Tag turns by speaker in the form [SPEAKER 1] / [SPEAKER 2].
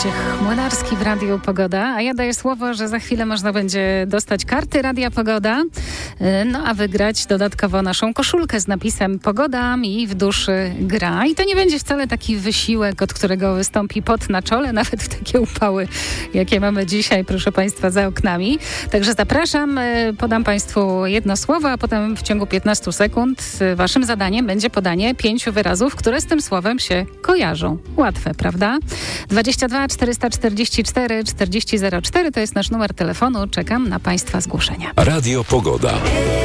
[SPEAKER 1] Wojciech Młynarski w Radiu Pogoda, a ja daję słowo, że za chwilę można będzie dostać karty Radia Pogoda, no a wygrać dodatkowo naszą koszulkę z napisem Pogoda mi w duszy gra. I to nie będzie wcale taki wysiłek, od którego wystąpi pot na czole, nawet w takie upały, jakie mamy dzisiaj, proszę Państwa, za oknami. Także zapraszam, podam Państwu jedno słowo, a potem w ciągu 15 sekund Waszym zadaniem będzie podanie 5 wyrazów, które z tym słowem się kojarzą. Łatwe, prawda? 22 444 4004 to jest nasz numer telefonu. Czekam na Państwa zgłoszenia.
[SPEAKER 2] Radio Pogoda.